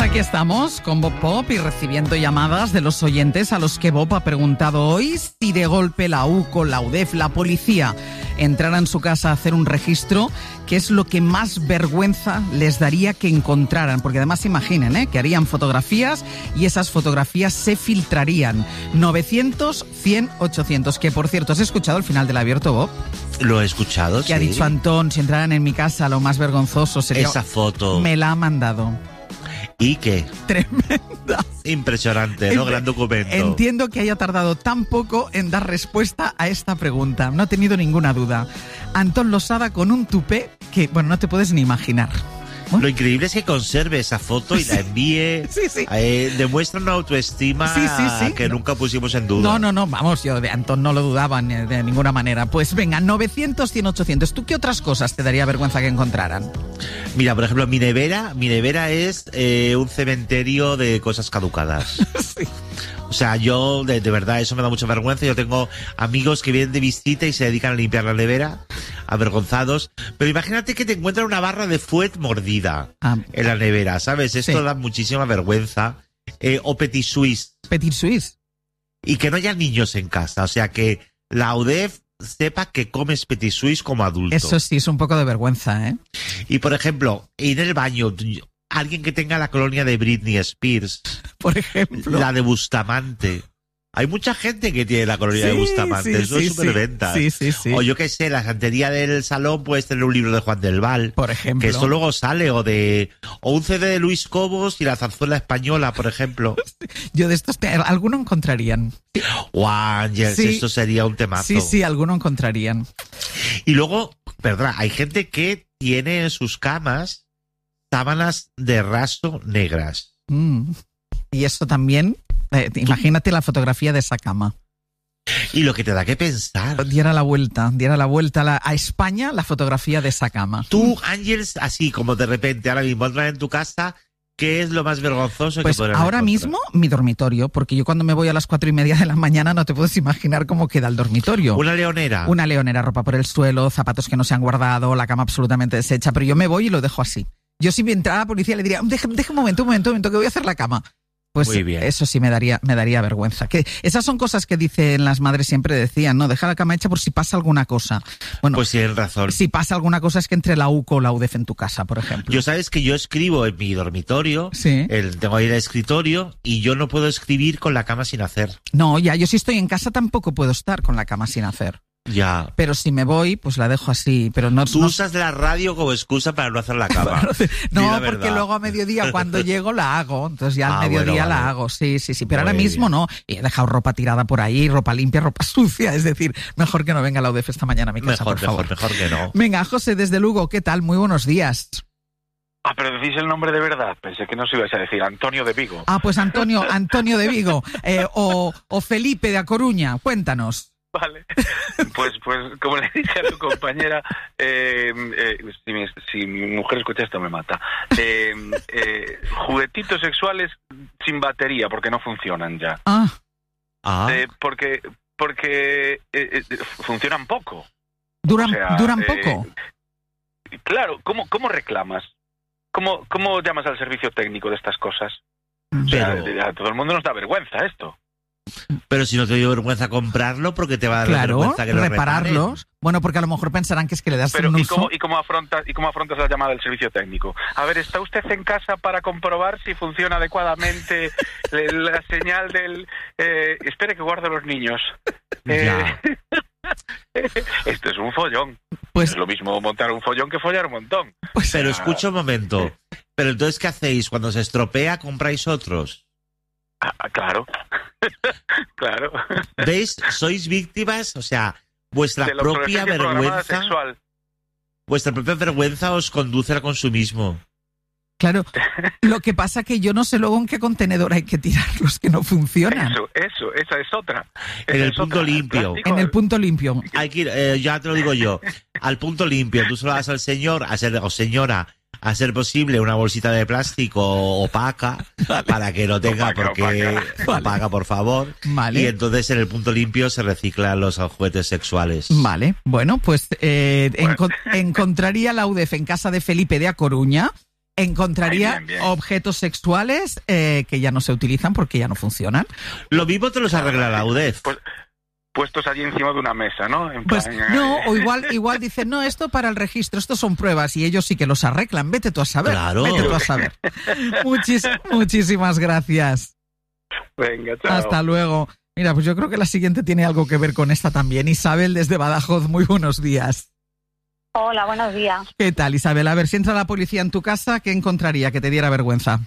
Aquí estamos con Bob Pop y recibiendo llamadas de los oyentes a los que Bob ha preguntado hoy si de golpe la UCO, la UDEF, la policía entrara en su casa a hacer un registro, ¿qué es lo que más vergüenza les daría que encontraran? Porque además imaginen, que harían fotografías y esas fotografías se filtrarían. 900, 100, 800. Que por cierto, ¿has escuchado el final del abierto, Bob? Lo he escuchado, que ha dicho Antón, si entraran en mi casa lo más vergonzoso sería... Esa foto. Me la ha mandado. ¿Y qué? Tremenda. Impresionante, ¿no? Gran documento. Entiendo que haya tardado tan poco en dar respuesta a esta pregunta. No he tenido ninguna duda. Antón Losada con un tupé que, bueno, no te puedes ni imaginar. ¿Oh? Lo increíble es que conserve esa foto y la envíe. Sí. Demuestra una autoestima que nunca pusimos en duda. No, vamos, yo de Antón no lo dudaba de ninguna manera. Pues venga, 900, 100, 800. ¿Tú qué otras cosas te daría vergüenza que encontraran? Mira, por ejemplo, mi nevera es un cementerio de cosas caducadas. Sí. O sea, yo, de verdad, eso me da mucha vergüenza. Yo tengo amigos que vienen de visita y se dedican a limpiar la nevera, avergonzados. Pero imagínate que te encuentran una barra de fuet mordida en la nevera, ¿sabes? Esto da muchísima vergüenza. O Petit Suisse. Petit Suisse. Y que no haya niños en casa. O sea, que la UDEF sepa que comes Petit Suisse como adulto. Eso sí, es un poco de vergüenza, ¿eh? Y, por ejemplo, en el baño... Alguien que tenga la colonia de Britney Spears. Por ejemplo. La de Bustamante. Hay mucha gente que tiene la colonia de Bustamante. Eso es superventa. Sí. O yo qué sé, la santería del salón puedes tener un libro de Juan del Val. Por ejemplo. Que eso luego sale. O un CD de Luis Cobos y la zarzuela española, por ejemplo. Yo de estos, alguno encontrarían. O Ángels, esto sería un temazo. Sí, alguno encontrarían. Y luego, perdona, hay gente que tiene en sus camas sábanas de raso negras. Y eso también, imagínate la fotografía de esa cama. Y lo que te da que pensar. Diera la vuelta a España la fotografía de esa cama. Tú, Ángels, así como de repente, ahora mismo entras en tu casa, ¿qué es lo más vergonzoso pues que podrás ahora encontrar? Mismo mi dormitorio, porque yo cuando me voy a las 4:30 de la mañana no te puedes imaginar cómo queda el dormitorio. Una leonera. Una leonera, ropa por el suelo, zapatos que no se han guardado, la cama absolutamente deshecha, pero yo me voy y lo dejo así. Yo si me entrara la policía le diría, deja un momento, que voy a hacer la cama. Pues muy bien. Eso sí me daría vergüenza. Que esas son cosas que dicen las madres, siempre decían, ¿no? Deja la cama hecha por si pasa alguna cosa. Bueno, pues tienes razón. Si pasa alguna cosa es que entre la UCO o la UDEF en tu casa, por ejemplo. Yo sabes que yo escribo en mi dormitorio, tengo ahí el escritorio, y yo no puedo escribir con la cama sin hacer. No, yo si estoy en casa tampoco puedo estar con la cama sin hacer. Ya. Pero si me voy, pues la dejo así. Pero no. Tú usas la radio como excusa para no hacer la cama. No, porque luego a mediodía cuando llego la hago. Entonces ya al mediodía la hago. Sí. Pero ahora mismo no. Y he dejado ropa tirada por ahí, ropa limpia, ropa sucia. Es decir, mejor que no venga la UDEF esta mañana a mi casa, por favor. Mejor que no. Venga, José, desde Lugo, ¿qué tal? Muy buenos días. Pero decís el nombre de verdad. Pensé que no se ibas a decir Antonio de Vigo. Pues Antonio de Vigo. O Felipe de A Coruña. Cuéntanos. Vale, pues como le dije a tu compañera, si mi mujer escucha esto me mata. Juguetitos sexuales sin batería porque no funcionan ya. Porque funcionan poco. Duran poco. Claro, ¿cómo reclamas? ¿Cómo llamas al servicio técnico de estas cosas? A todo el mundo nos da vergüenza esto. Pero si no te dio vergüenza comprarlo, porque te va a dar vergüenza que lo repararlos. reparen. Bueno, porque a lo mejor pensarán que es que le das un uso. ¿Y cómo afrontas la llamada del servicio técnico? A ver, ¿está usted en casa para comprobar si funciona adecuadamente la señal del... espere que guardo los niños. Esto es un follón. Pues, es lo mismo montar un follón que follar un montón. Pero escucha un momento. Pero entonces, ¿qué hacéis? Cuando se estropea, ¿compráis otros? Claro. Claro. ¿Veis? Sois víctimas, o sea, vuestra propia vergüenza os conduce al consumismo. Claro, lo que pasa que yo no sé luego en qué contenedor hay que tirar los que no funcionan. Esa es otra. En el punto limpio. En el punto limpio. Hay que ir, ya te lo digo yo, al punto limpio. Tú solo vas al señor, o señora, a ser posible una bolsita de plástico opaca, para que no tenga opaca, por favor. Vale. Y entonces en el punto limpio se reciclan los juguetes sexuales. Vale, bueno, pues encontraría la UDEF en casa de Felipe de A Coruña. encontraría Ay, bien. objetos sexuales que ya no se utilizan porque ya no funcionan. Lo mismo te los arregla la UDEF. Pues, puestos allí encima de una mesa, ¿no? En Pues plan, no, o igual dicen, no, esto para el registro, esto son pruebas, y ellos sí que los arreglan. Vete tú a saber. Claro. Vete tú a saber. Muchísimas gracias. Venga, chao. Hasta luego. Mira, pues yo creo que la siguiente tiene algo que ver con esta también. Isabel, desde Badajoz, muy buenos días. Hola, buenos días. ¿Qué tal, Isabel? A ver, si entra la policía en tu casa, ¿qué encontraría que te diera vergüenza?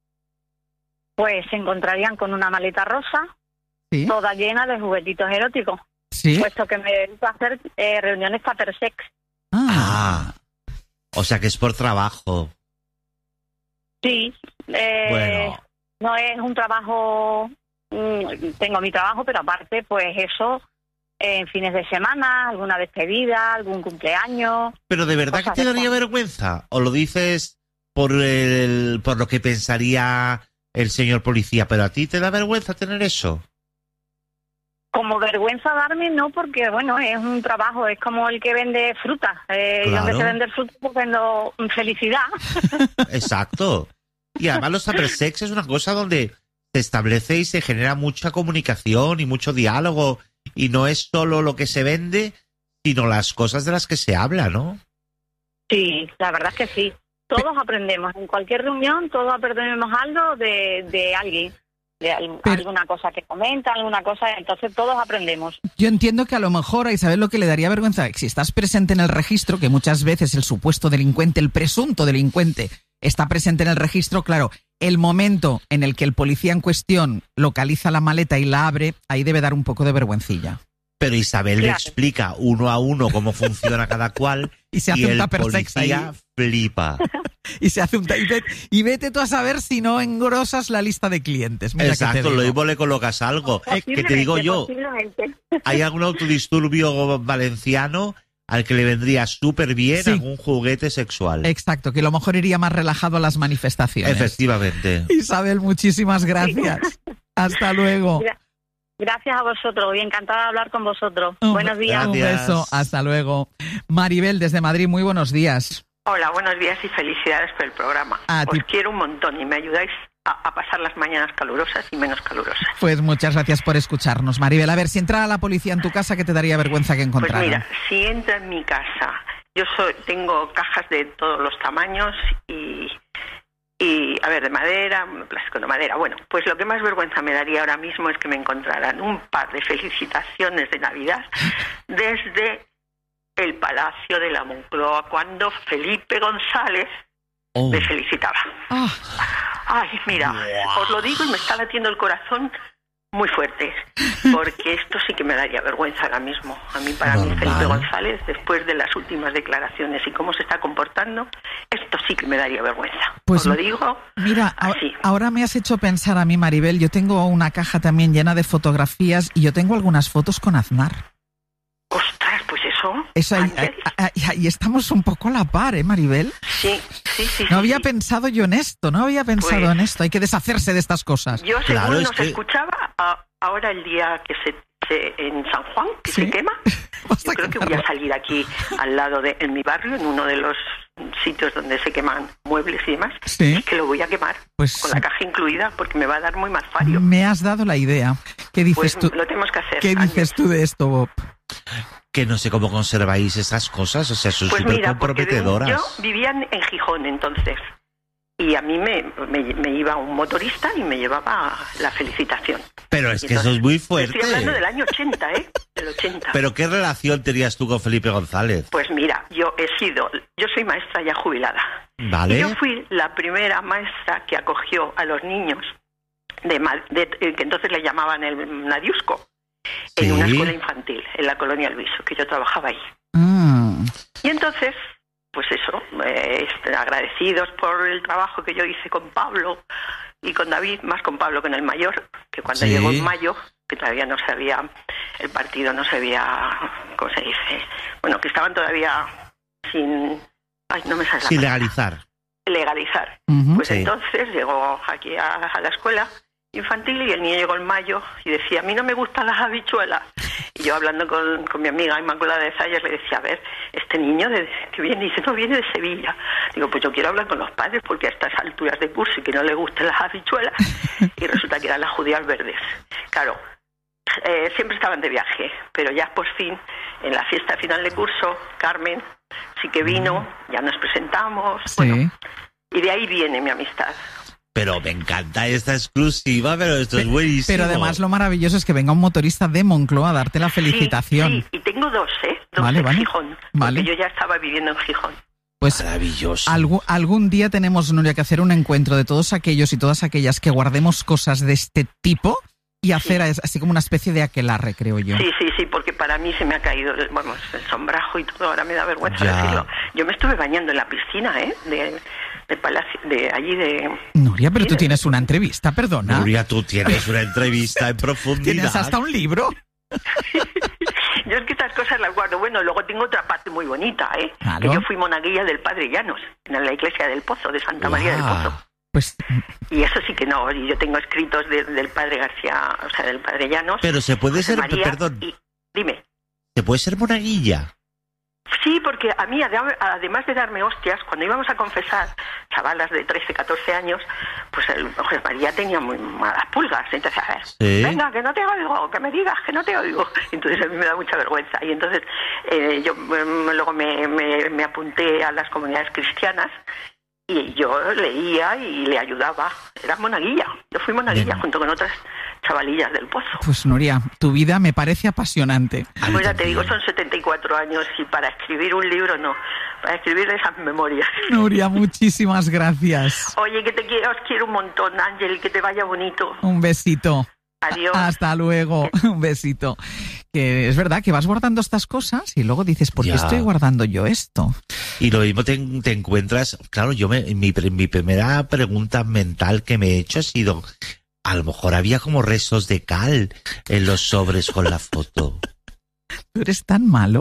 Pues se encontrarían con una maleta rosa, ¿Sí? toda llena de juguetitos eróticos, ¿Sí? puesto que me dedico a hacer reuniones patersex. Ah, o sea que es por trabajo. Sí, Bueno. no es un trabajo, tengo mi trabajo, pero aparte, pues eso, en fines de semana, alguna despedida, algún cumpleaños. ¿Pero de verdad que Cosas te de daría esas. vergüenza? ¿O lo dices por lo que pensaría el señor policía? ¿Pero a ti te da vergüenza tener eso? Como vergüenza darme, no, porque bueno, es un trabajo, es como el que vende fruta. Y en Claro. vez de vender fruta, pues vendo felicidad. Exacto. Y además los tuppersex es una cosa donde se establece y se genera mucha comunicación y mucho diálogo. Y no es solo lo que se vende, sino las cosas de las que se habla, ¿no? Sí, la verdad es que sí. Todos aprendemos. En cualquier reunión, todos aprendemos algo de alguien. Alguna cosa que comenta, alguna cosa. Entonces todos aprendemos. Yo entiendo que a lo mejor a Isabel lo que le daría vergüenza, si estás presente en el registro, que muchas veces el supuesto delincuente, el presunto delincuente, está presente en el registro, claro, el momento en el que el policía en cuestión localiza la maleta y la abre, ahí debe dar un poco de vergüencilla. Pero Isabel le Claro. explica uno a uno cómo funciona cada cual Y se hace un el tuppersex ahí. policía flipa. Y se hace y vete tú a saber si no engrosas la lista de clientes. Mira que te Exacto, digo. lo mismo le colocas algo. Que te digo yo, Posiblemente. hay algún autodisturbio valenciano al que le vendría súper bien Sí. algún juguete sexual. Exacto, que a lo mejor iría más relajado a las manifestaciones. Efectivamente. Isabel, muchísimas gracias. Hasta luego. Gracias a vosotros. Y encantada de hablar con vosotros. Un- Buenos días. Un Gracias. beso. Hasta luego. Maribel, desde Madrid, muy buenos días. Hola, buenos días y felicidades por el programa. A Os ti. quiero un montón y me ayudáis a pasar las mañanas calurosas y menos calurosas. Pues muchas gracias por escucharnos, Maribel. A ver, si entrara la policía en tu casa, ¿qué te daría vergüenza que Pues encontrara? mira, si entra en mi casa, tengo cajas de todos los tamaños y a ver, de madera, plástico de madera. Bueno, pues lo que más vergüenza me daría ahora mismo es que me encontraran un par de felicitaciones de Navidad desde el Palacio de la Moncloa cuando Felipe González Oh. me felicitaba. Ah, Ay, mira, os lo digo y me está latiendo el corazón muy fuerte, porque esto sí que me daría vergüenza ahora mismo. A mí, para mí, Normal. Felipe González, después de las últimas declaraciones y cómo se está comportando, esto sí que me daría vergüenza. Pues, os lo digo mira, así. ahora me has hecho pensar a mí, Maribel. Yo tengo una caja también llena de fotografías y yo tengo algunas fotos con Aznar. Ostras, pues eso. Eso Ángel. ahí estamos un poco a la par, ¿eh, Maribel? Sí. No había sí. pensado yo en esto, no había pensado Pues- en esto. Hay que deshacerse de estas cosas. Yo, según Claro, es nos que- escuchaba, ahora el día que en San Juan, que Sí. se quema, Vas yo a creo que voy quemarlo. a salir aquí al lado en mi barrio, en uno de los sitios donde se queman muebles y demás, Sí. que lo voy a quemar Pues con la caja incluida porque me va a dar muy mal fallo. me has dado la idea. ¿Qué dices Pues tú? lo tenemos que hacer. ¿Qué Ángel. dices tú de esto, Bob? Que no sé cómo conserváis esas cosas, o sea, son Pues súper mira, porque comprometedoras. yo vivía en Gijón entonces y a mí me iba un motorista y me llevaba la felicitación. Pero es Y que eso entonces, es muy fuerte. Estoy hablando del año 80, ¿eh? Del 80. Pero ¿qué relación tenías tú con Felipe González? Pues mira, yo soy maestra ya jubilada. Y ¿Vale? yo fui la primera maestra que acogió a los niños que entonces le llamaban el Nadiusco, Sí. en una escuela infantil, en la colonia Luiso, que yo trabajaba ahí. Mm, Y entonces, pues eso, agradecidos por el trabajo que yo hice con Pablo y con David, más con Pablo que con el mayor, que cuando Sí. llegó en mayo, que todavía no se había, el partido no se había, ¿cómo se dice? Bueno, que estaban todavía sin, ay, no me sale la Sin palabra. legalizar. ujú. Pues Sí. entonces llegó aquí a la escuela infantil y el niño llegó en mayo y decía, a mí no me gustan las habichuelas. Y yo hablando con mi amiga Inmaculada de Zayas le decía, a ver, este niño que viene, dice, no, viene de Sevilla. Digo, pues yo quiero hablar con los padres porque a estas alturas de curso y que no le gusten las habichuelas. Y resulta que eran las judías verdes. Claro, siempre estaban de viaje, pero ya por fin, en la fiesta final de curso, Carmen sí que vino, ya nos presentamos, Sí. bueno, y de ahí viene mi amistad. Pero me encanta esta exclusiva, pero esto es buenísimo. Pero además lo maravilloso es que venga un motorista de Moncloa a darte la felicitación. Sí, y tengo dos, dos Vale, en vale. Gijón, Vale. porque yo ya estaba viviendo en Gijón. Pues maravilloso. algún día tenemos, Nuria, que hacer un encuentro de todos aquellos y todas aquellas que guardemos cosas de este tipo y hacer así como una especie de aquelarre, creo yo. Sí, porque para mí se me ha caído el sombrajo y todo, ahora me da vergüenza Ya. decirlo. Yo me estuve bañando en la piscina, de Palacio, de allí de... Nuria, pero Sí, tú tienes una entrevista, perdona. Nuria, tú tienes una entrevista en profundidad. Tienes hasta un libro. Yo es que estas cosas las guardo. Bueno, luego tengo otra parte muy bonita, Claro. que yo fui monaguilla del Padre Llanos, en la iglesia del Pozo, de Santa María del Guau. Pozo. Pues Y eso sí que no, y yo tengo escritos del Padre García, o sea, del Padre Llanos. Pero se puede José ser, María, perdón, y, dime. se puede ser monaguilla. Sí, porque a mí, además de darme hostias, cuando íbamos a confesar, chavalas de 13, 14 años, pues el José María tenía muy malas pulgas. Entonces, a ver, Sí. venga, que no te oigo, que me digas que no te oigo. Entonces a mí me da mucha vergüenza. Y entonces yo luego me apunté a las comunidades cristianas y yo leía y le ayudaba. Era monaguilla. Yo fui monaguilla Bien. junto con otras chavalillas del Pozo. Pues Nuria, tu vida me parece apasionante. A mí Pues ya te también. digo, son 74 años y para escribir un libro no, para escribir esas memorias. Nuria, muchísimas gracias. Oye, que os quiero un montón, Ángel, que te vaya bonito. Un besito. Adiós. Hasta luego. Un besito. Que es verdad que vas guardando estas cosas y luego dices, ¿por qué Ya. estoy guardando yo esto? Y lo mismo te encuentras, claro, mi primera pregunta mental que me he hecho ha sido, a lo mejor había como restos de cal en los sobres con la foto. ¿Tú eres tan malo?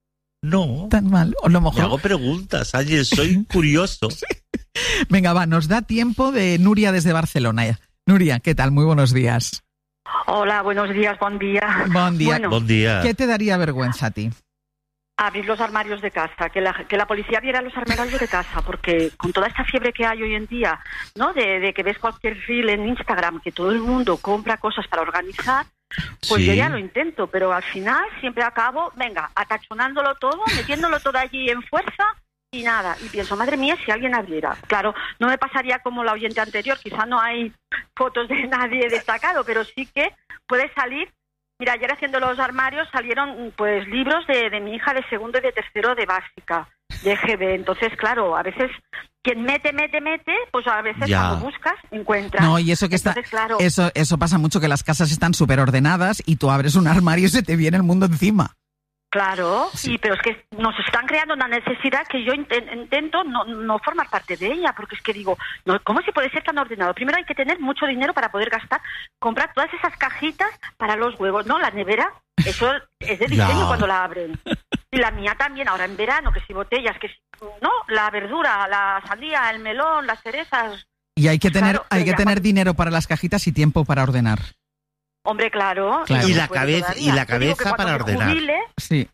No, ¿Tan malo? O a lo me mejor... hago preguntas, Ángel, soy curioso. Venga, va, nos da tiempo de Nuria desde Barcelona. Nuria, ¿qué tal? Muy buenos días. Hola, buenos días, buen día. Buen día. Bueno, Buen día. ¿Qué te daría vergüenza a ti? abrir los armarios de casa, que la policía viera los armarios de casa, porque con toda esta fiebre que hay hoy en día, ¿no? De que ves cualquier reel en Instagram, que todo el mundo compra cosas para organizar, pues Sí. yo ya lo intento, pero al final siempre acabo, venga, atachonándolo todo, metiéndolo todo allí en fuerza y nada. Y pienso, madre mía, si alguien abriera. Claro, no me pasaría como la oyente anterior, quizá no hay fotos de nadie destacado, pero sí que puede salir. Mira, ayer haciendo los armarios salieron pues libros de mi hija de segundo y de tercero de básica, de EGB. Entonces, claro, a veces quien mete, pues a veces Ya. cuando buscas, encuentras. No, y eso que Entonces, claro, eso pasa mucho, que las casas están súper ordenadas y tú abres un armario y se te viene el mundo encima. claro, Sí. sí, pero es que nos están creando una necesidad que yo intento no formar parte de ella, porque es que digo, no, ¿cómo se puede ser tan ordenado? Primero hay que tener mucho dinero para poder gastar, comprar todas esas cajitas para los huevos, ¿no? La nevera, eso es de diseño Ya. cuando la abren. Y la mía también, ahora en verano, que si botellas, que si, no, la verdura, la sandía, el melón, las cerezas. Y hay que tener, Claro, hay pero que ya tener cuando- dinero para las cajitas y tiempo para ordenar. Hombre, claro. Claro. no Y se la puede cabeza- todavía. y la Yo digo que cabeza cuando para me ordenar. jubile, Sí.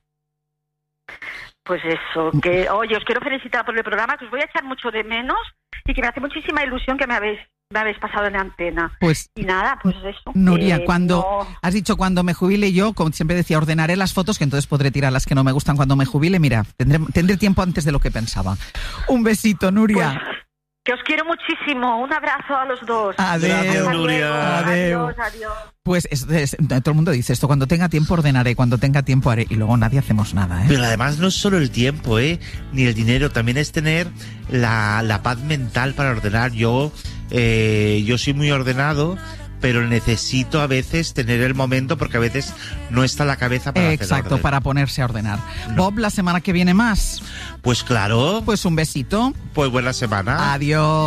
pues eso, que oye, os quiero felicitar por el programa, que os voy a echar mucho de menos y que me hace muchísima ilusión que me habéis pasado en la antena. Pues, Y nada, pues eso. Nuria, cuando no- has dicho cuando me jubile yo, como siempre decía, ordenaré las fotos, que entonces podré tirar las que no me gustan cuando me jubile. Mira, tendré tiempo antes de lo que pensaba. Un besito, Nuria. pues, que os quiero muchísimo. Un abrazo a los dos. Adeu, Gracias, Hasta Nuria. luego. Adeu. Adiós. Pues todo el mundo dice esto, cuando tenga tiempo ordenaré, cuando tenga tiempo haré, y luego nadie hacemos nada, ¿eh? Pero además no es solo el tiempo, ni el dinero, también es tener la paz mental para ordenar. Yo soy muy ordenado, pero necesito a veces tener el momento porque a veces no está la cabeza para hacer Exacto, orden. para ponerse a ordenar. No. Bob, la semana que viene más. Pues claro, Pues un besito. pues buena semana. Adiós.